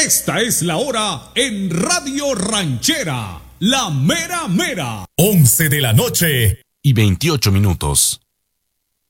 Esta es la hora en Radio Ranchera, la mera mera. 11 de la noche y 28 minutos.